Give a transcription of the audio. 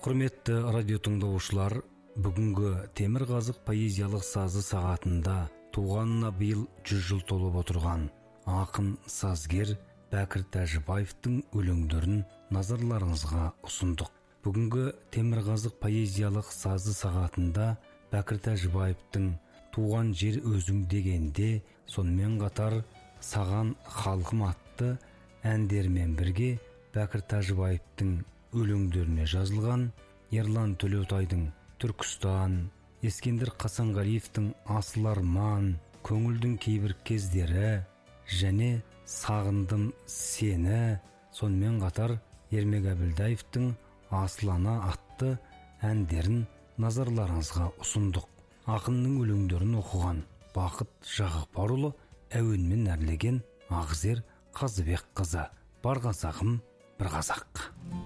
Құрметті радио тыңдаушылар, бүгінгі темір қазық поэзиялық сазы сағатында туғанына биыл 100 жыл толып отырған ақын сазгер Бәкір Тәжібаевтың өлеңдерін назарларыңызға ұсындық. Бүгінгі темір қазық поэзиялық сазы сағатында Бәкір Тәжібаевтың туған жер өзің дегенде, сонымен қатар саған халқым атты әндермен бірге Бәкір Тәжібаевтың өлеңдеріне жазылған Ерлан Төлеутайдың Түркістан, Ескендір Қасанғалиевтің Асыл арман, көңілдің кейбір кездері және сағындым сені, сонымен қатар Ермек Әбілдаевтың Асыл ана атты әндерін назарларыңызға ұсындық. Ақынның өлеңдерін оқыған Бақыт Жағыпарұлы, әуенмен әрлеген Ақзер Қазыбек қызы. Бар қазағым, бір қазақ.